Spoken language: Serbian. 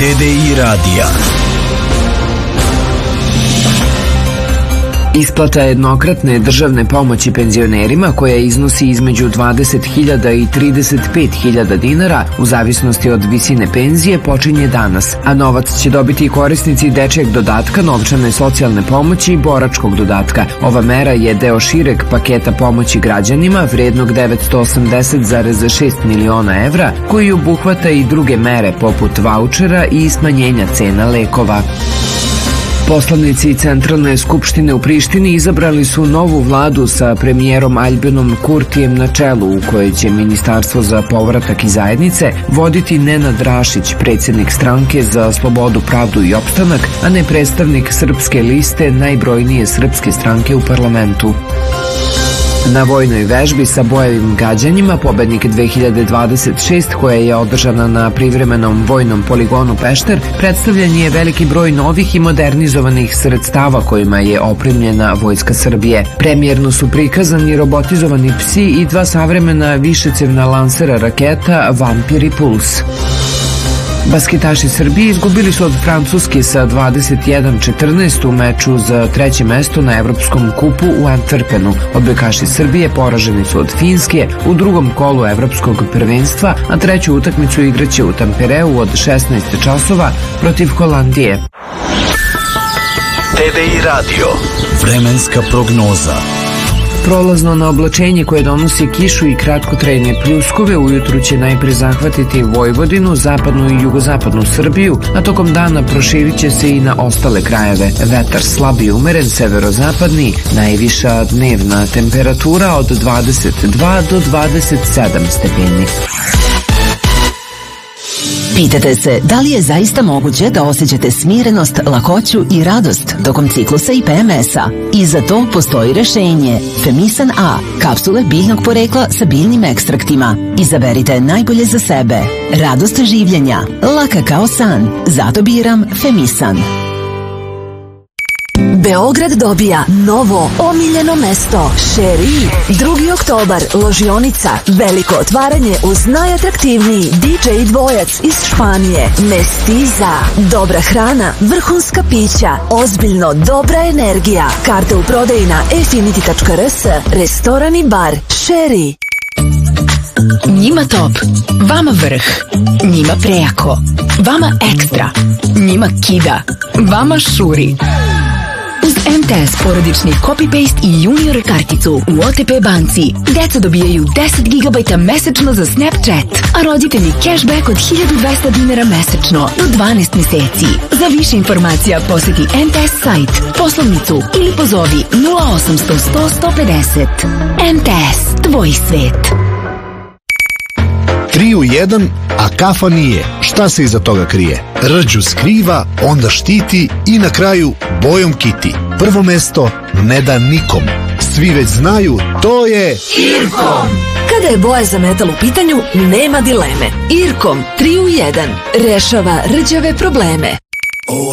TDI radija. Isplata jednokratne državne pomoći penzionerima koja iznosi između 20.000 i 35.000 dinara u zavisnosti od visine penzije počinje danas, a novac će dobiti korisnici dečjeg dodatka, novčane socijalne pomoći i boračkog dodatka. Ova mera je deo šireg paketa pomoći građanima vrednog 980,6 miliona evra koji obuhvata i druge mere poput vaučera i smanjenja cena lekova. Poslanici Centralne skupštine u Prištini izabrali su novu vladu sa premijerom Aljbinom Kurtijem na čelu, u kojoj će Ministarstvo za povratak i zajednice voditi Nenad Rašić, predsjednik stranke za slobodu, pravdu i opstanak, a ne predstavnik srpske liste najbrojnije srpske stranke u parlamentu. Na vojnoj vežbi sa bojevim gađanjima Pobednik 2026, koja je održana na privremenom vojnom poligonu Pešter, predstavljen je veliki broj novih i modernizovanih sredstava kojima je opremljena Vojska Srbije. Premijerno su prikazani robotizovani psi i dva savremena višecevna lansera raketa Vampir i Puls. Basketaši Srbije izgubili su od Francuske sa 21-14 u meču za treće mesto na Evropskom kupu u Antwerpenu. Odbojkaši Srbije poraženi su od Finske u drugom kolu Evropskog prvenstva, a treću utakmicu igraće u Tampereu od 16 časova protiv Holandije. TDI radio. Vremenska prognoza. Prolazno na oblačenje koje donosi kišu i kratkotrajne pljuskove ujutru će najpre zahvatiti Vojvodinu, zapadnu i jugozapadnu Srbiju, a tokom dana proširit će se i na ostale krajeve. Vetar slab i umeren, severozapadni, najviša dnevna temperatura od 22 do 27 stepeni. Pitate se da li je zaista moguće da osjećate smirenost, lakoću i radost tokom ciklusa i PMS-a? I za to postoji rešenje. Femisan A, kapsule biljnog porekla sa biljnim ekstraktima. Izaberite najbolje za sebe. Radost življenja, laka kao san. Zato biram Femisan. Beograd dobija novo omiljeno mesto. Šeri. 2. oktobar, ložionica, veliko otvaranje uz najatraktivniji DJ dvojac iz Španije. Mestiza. Dobra hrana, vrhunska pića, ozbiljno dobra energija. Karte u prodaji na efinity.rs, restoran i bar. Šeri. Njima top, vama vrh, njima prejako, vama ekstra, njima kida, vama šuri. Uz MTS porodični copy-paste i junior karticu u OTP banci deca dobijaju 10 GB mesečno za Snapchat, a roditelji cashback od 1200 dinara mesečno do 12 meseci. Za više informacija posjeti MTS sajt, poslovnicu ili pozovi 0800 100 150. MTS, tvoj svet. 3 u 1, a kafa nije. Šta se iza toga krije? Rđu skriva, onda štiti i na kraju bojom kiti. Prvo mesto ne da nikom. Svi već znaju, to je Irkom. Kada je boja za metal u pitanju, nema dileme. Irkom 3 u 1 rešava rđave probleme.